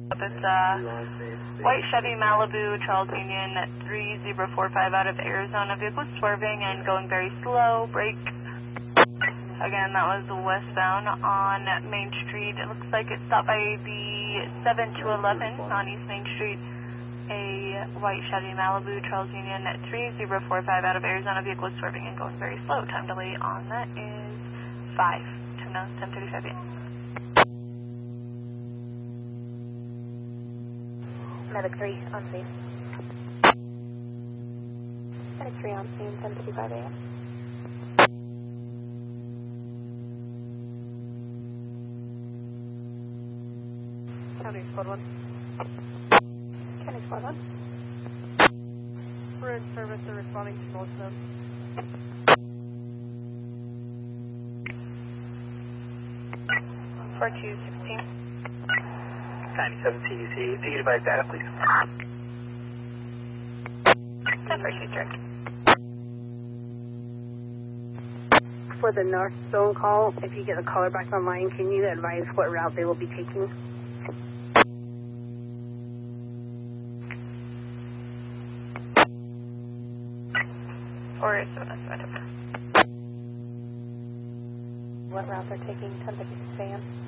It's white Chevy Malibu, Charles Union 3045 out of Arizona. Vehicle swerving and going very slow. Brake. Again, that was westbound on Main Street. It looks like it stopped by the 7 to 11 on East Main Street. A white Chevy Malibu, Charles Union 3045 out of Arizona. Vehicle swerving and going very slow. Time delay on that is 5. Time now is 10:35 p.m. Medic 3 on scene. Medic 3 on scene, 10:55 a.m. County Squad 1. County Squad 1. We're in service and responding to both of them. For 216. 97 CDC, take it by data, please. 10 for 2 direct. For the north zone call, if you get a caller back online, can you advise what route they will be taking? Or so that's right over. What route they're taking, 10:56 a.m.